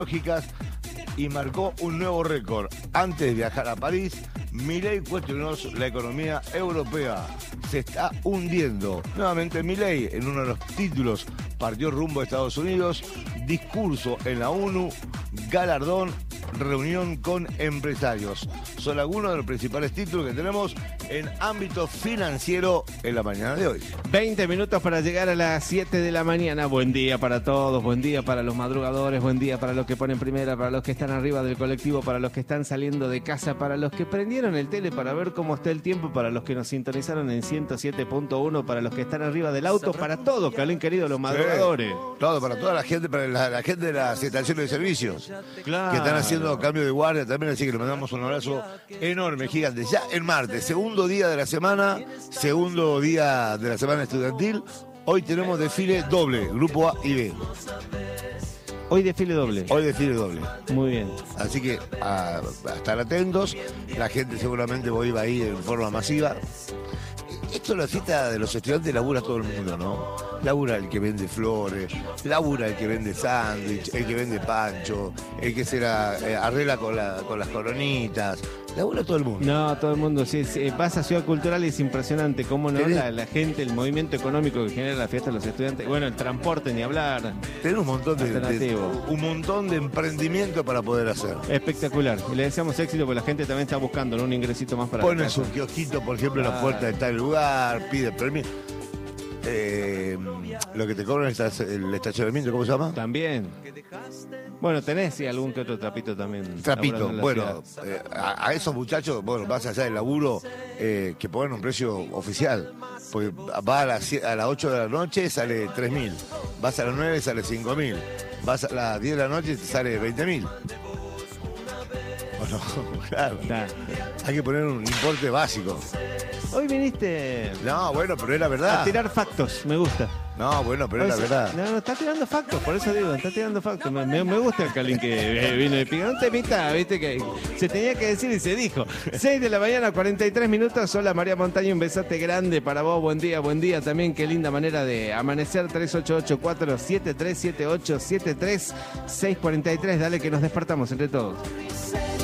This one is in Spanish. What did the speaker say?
lógicas y marcó un nuevo récord. Antes de viajar a París, Milei cuestionó la economía europea. Se está hundiendo. Nuevamente Milei, en uno de los títulos, partió rumbo a Estados Unidos, discurso en la ONU, galardón, reunión con empresarios. Son algunos de los principales títulos que tenemos en ámbito financiero en la mañana de hoy. 20 minutos para llegar a las 7 de la mañana. Buen día para todos, buen día para los madrugadores, buen día para los que ponen primera, para los que están arriba del colectivo, para los que están saliendo de casa, para los que prendieron el tele para ver cómo está el tiempo, para los que nos sintonizaron en 107.1, para los que están arriba del auto, para todos, Calín querido, los madrugadores. Todo, para toda la gente, para la gente de las estaciones de servicios. Claro. Que están haciendo cambio de guardia también, así que le mandamos un abrazo enorme, gigante. Ya el martes, segundo día de la semana estudiantil, hoy tenemos desfile doble, grupo A y B. Hoy desfile doble. Hoy desfile doble. Muy bien. Así que a estar atentos, la gente seguramente va a ir en forma masiva. Esto es la fiesta de los estudiantes, labura todo el mundo, ¿no? Labura el que vende flores, labura el que vende sándwich, el que vende pancho, el que se la arregla con las coronitas. Labura todo el mundo. No, todo el mundo, sí. Vas a Ciudad Cultural y es impresionante cómo no la gente, el movimiento económico que genera la fiesta de los estudiantes. Bueno, el transporte, ni hablar. Tenés un montón de emprendimiento para poder hacer. Espectacular. Y le deseamos éxito porque la gente también está buscando, ¿no? Un ingresito más para Pones un kiosquito, por ejemplo, en la puerta de tal lugar, pide permiso. Lo que te cobran es el estacionamiento, ¿cómo se llama? También. Bueno, tenés algún que otro trapito también. Trapito, bueno, a esos muchachos, bueno, vas allá del laburo, que ponen un precio oficial. Porque va a las 8 de la noche, sale 3.000. Vas a las 9, sale 5.000. Vas a las 10 de la noche, te sale 20.000. Bueno, claro. Hay que poner un importe básico. Hoy viniste... No, bueno, pero es la verdad. A tirar factos, me gusta. No, bueno, pero es la verdad. No, está tirando factos, por eso digo, está tirando factos. Me gusta el Calín que vino de picar. Un temita, viste, que se tenía que decir y se dijo. 6 de la mañana, 43 minutos. Hola María Montaña, un besote grande para vos. Buen día también. Qué linda manera de amanecer. 3884-7378-73-643. Dale que nos despertamos entre todos.